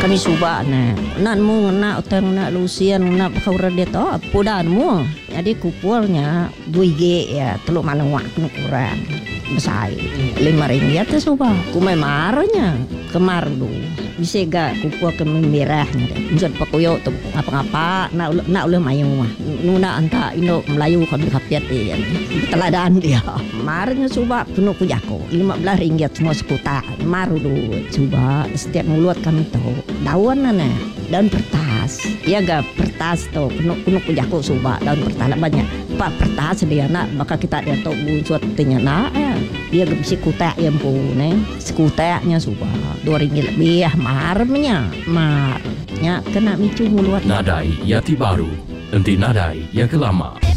kami suba nak mu nak utang nak lusian nak kau dia tu pudan mu jadi kupurnya 2G ya teluk manawak kena kurang besar RM5 tu suba ku mai marahnya kemar dulu bisa gak kupur ke merahnya deh njot pakuyo tu apa-apa nak uleh mayu mah nuna anta Indo Melayu kami kapiat dia teladan dia marahnya suba penuh ku jako RM15 semua sekuta maru dulu coba setiap mulut kami tahu daun daun pertas ya gak pertas tu penuh ku jako suba daun pertas banyak pak pertas dia nak maka kita dia tahu buat tanya nak dia gak bisa kutak yang pun sekutaknya suba RM2 lebih marnya kena micu mulut Nadai Yati Baru, enti nadai yang kelama.